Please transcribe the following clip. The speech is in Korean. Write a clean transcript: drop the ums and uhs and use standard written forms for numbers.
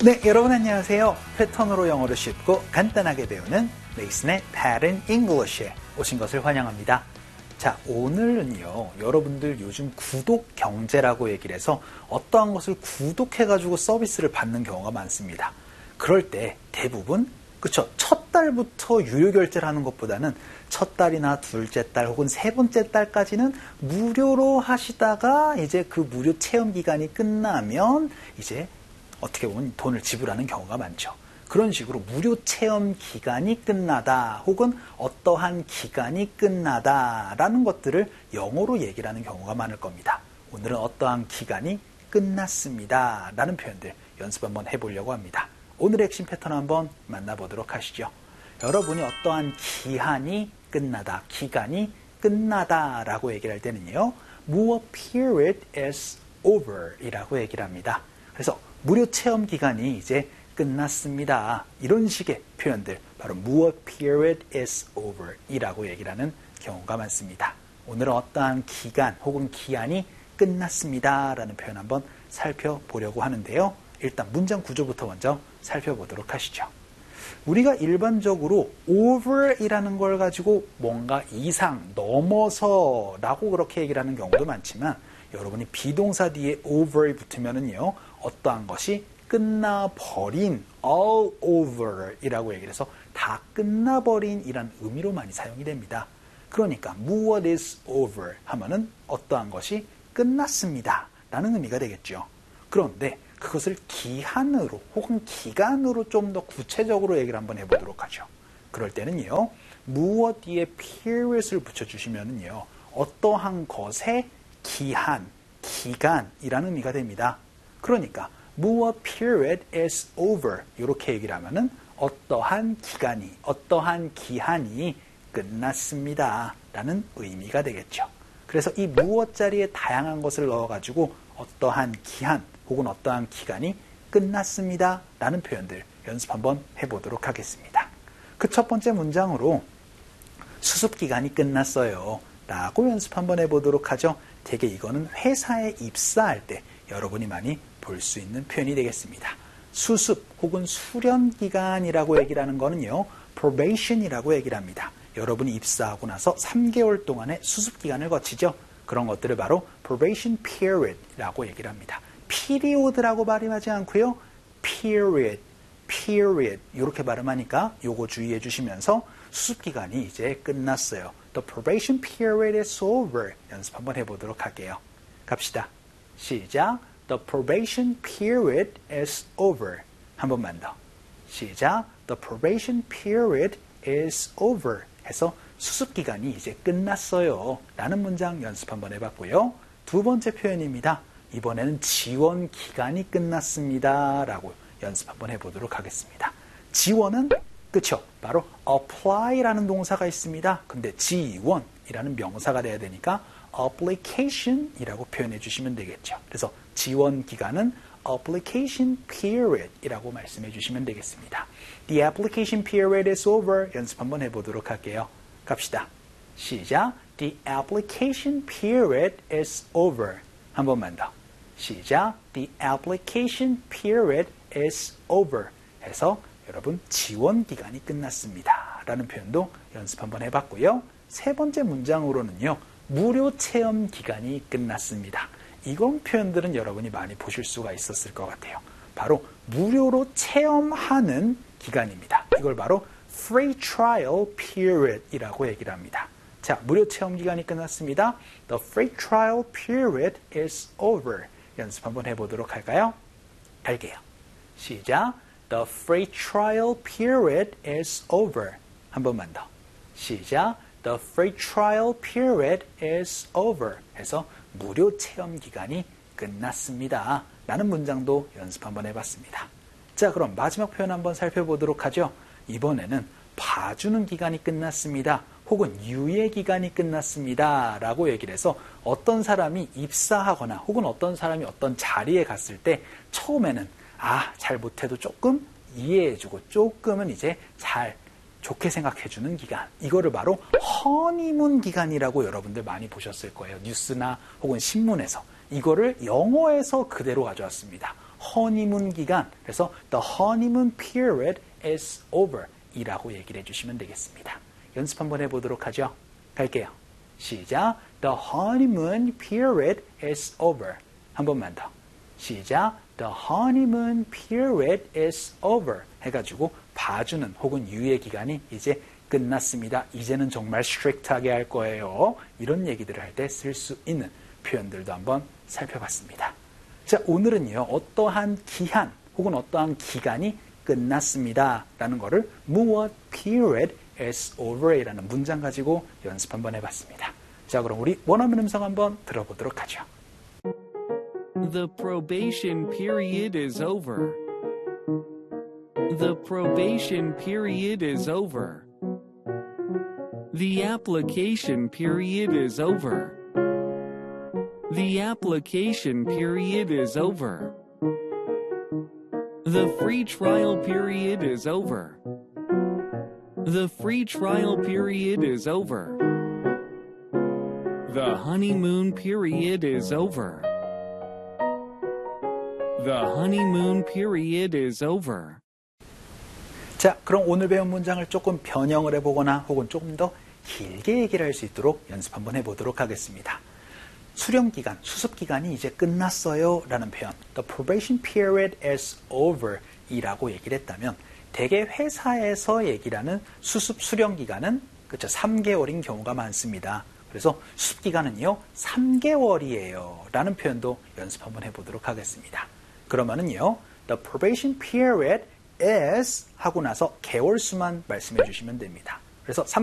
네, 여러분 안녕하세요. 패턴으로 영어를 쉽고 간단하게 배우는 레이슨의 Pattern English에 오신 것을 환영합니다. 자, 오늘은요, 여러분들 요즘 구독 경제라고 얘기를 해서 어떠한 것을 구독해가지고 서비스를 받는 경우가 많습니다. 그럴 때 대부분, 그쵸, 첫 달부터 유료 결제를 하는 것보다는 첫 달이나 둘째 달 혹은 세 번째 달까지는 무료로 하시다가 이제 그 무료 체험 기간이 끝나면 이제 어떻게 보면 돈을 지불하는 경우가 많죠. 그런 식으로 무료 체험 기간이 끝나다 혹은 어떠한 기간이 끝나다라는 것들을 영어로 얘기를 하는 경우가 많을 겁니다. 오늘은 어떠한 기간이 끝났습니다 라는 표현들 연습 한번 해보려고 합니다. 오늘의 핵심 패턴 한번 만나보도록 하시죠. 여러분이 어떠한 기한이 끝나다, 기간이 끝나다 라고 얘기를 할 때는요, 무엇 period is over 이라고 얘기를 합니다. 그래서 무료 체험 기간이 이제 끝났습니다. 이런 식의 표현들, 바로 무엇 period is over 이라고 얘기를 하는 경우가 많습니다. 오늘은 어떠한 기간 혹은 기한이 끝났습니다 라는 표현 한번 살펴보려고 하는데요. 일단 문장 구조부터 먼저 살펴보도록 하시죠. 우리가 일반적으로 over 이라는 걸 가지고 뭔가 이상, 넘어서 라고 그렇게 얘기를 하는 경우도 많지만 여러분이 비동사 뒤에 over이 붙으면은요, 어떠한 것이 끝나버린, all over 이라고 얘기를 해서 다 끝나버린 이란 의미로 많이 사용이 됩니다. 그러니까 무엇 is over 하면은 어떠한 것이 끝났습니다 라는 의미가 되겠죠. 그런데 그것을 기한으로 혹은 기간으로 좀 더 구체적으로 얘기를 한번 해보도록 하죠. 그럴 때는요, 무엇 뒤에 period을 붙여주시면은요, 어떠한 것의 기한, 기간이라는 의미가 됩니다. 그러니까 무엇 period is over 이렇게 얘기를 하면은 어떠한 기간이, 어떠한 기한이 끝났습니다 라는 의미가 되겠죠. 그래서 이 무엇 자리에 다양한 것을 넣어가지고 어떠한 기한 혹은 어떠한 기간이 끝났습니다 라는 표현들 연습 한번 해보도록 하겠습니다. 그 첫 번째 문장으로 수습기간이 끝났어요 라고 연습 한번 해보도록 하죠. 되게 이거는 회사에 입사할 때 여러분이 많이 볼 수 있는 표현이 되겠습니다. 수습 혹은 수련기간이라고 얘기를 하는 거는요, probation이라고 얘기를 합니다. 여러분이 입사하고 나서 3개월 동안의 수습기간을 거치죠. 그런 것들을 바로 probation period라고 얘기를 합니다. period라고 발음하지 않고요, period 이렇게 발음하니까 요거 주의해 주시면서 수습기간이 이제 끝났어요. The probation period is over. 연습 한번 해보도록 할게요. 갑시다. 시작. The probation period is over. 한 번만 더. 시작. The probation period is over. 해서 수습기간이 이제 끝났어요 라는 문장 연습 한번 해봤고요. 두 번째 표현입니다. 이번에는 지원기간이 끝났습니다 라고 연습 한번 해보도록 하겠습니다. 지원은 그쵸, 바로 apply라는 동사가 있습니다. 근데 지원이라는 명사가 돼야 되니까 application이라고 표현해 주시면 되겠죠. 그래서 지원 기간은 application period이라고 말씀해 주시면 되겠습니다. The application period is over. 연습 한번 해보도록 할게요. 갑시다. 시작. The application period is over. 한 번만 더. 시작. The application period is over. 해서 여러분 지원 기간이 끝났습니다 라는 표현도 연습 한번 해봤고요. 세 번째 문장으로는요, 무료 체험 기간이 끝났습니다. 이런 표현들은 여러분이 많이 보실 수가 있었을 것 같아요. 바로 무료로 체험하는 기간입니다. 이걸 바로 free trial period 이라고 얘기를 합니다. 자, 무료 체험 기간이 끝났습니다. The free trial period is over. 연습 한번 해보도록 할까요? 갈게요. 시작. The free trial period is over. 한 번만 더. 시작. The free trial period is over. 해서 무료 체험 기간이 끝났습니다 라는 문장도 연습 한번 해봤습니다. 자, 그럼 마지막 표현 한번 살펴보도록 하죠. 이번에는 봐주는 기간이 끝났습니다 혹은 유예 기간이 끝났습니다 라고 얘기를 해서 어떤 사람이 입사하거나 혹은 어떤 사람이 어떤 자리에 갔을 때 처음에는 잘 못해도 조금 이해해주고 조금은 이제 잘 좋게 생각해주는 기간, 이거를 바로 허니문 기간이라고 여러분들 많이 보셨을 거예요. 뉴스나 혹은 신문에서. 이거를 영어에서 그대로 가져왔습니다. 허니문 기간, 그래서 the honeymoon period is over 이라고 얘기를 해주시면 되겠습니다. 연습 한번 해보도록 하죠. 갈게요. 시작. The honeymoon period is over. 한 번만 더. 시작. The honeymoon period is over. 해가지고 봐주는 혹은 유예 기간이 이제 끝났습니다. 이제는 정말 strict하게 할 거예요. 이런 얘기들을 할 때 쓸 수 있는 표현들도 한번 살펴봤습니다. 자, 오늘은요, 어떠한 기한 혹은 어떠한 기간이 끝났습니다. 라는 거를 무엇 period is over 이라는 문장 가지고 연습 한번 해봤습니다. 자, 그럼 우리 원어민 음성 한번 들어보도록 하죠. The probation period is over. The probation period is over. The application period is over. The application period is over. The free trial period is over. The free trial period is over. The honeymoon period is over. The honeymoon period is over. 자, 그럼 오늘 배운 문장을 조금 변형을 해보거나 혹은 조금 더 길게 얘기를 할 수 있도록 연습 한번 해보도록 하겠습니다. 수령기간, 수습기간이 이제 끝났어요 라는 표현, The probation period is over 이라고 얘기를 했다면 대개 회사에서 얘기를 하는 수습 수령기간은 그렇죠, 3개월인 경우가 많습니다. 그래서 수습기간은요 3개월이에요 라는 표현도 연습 한번 해보도록 하겠습니다. 그러면은요 The probation period is 하고 나서 개월 수만 말씀해 주시면 됩니다. 그래서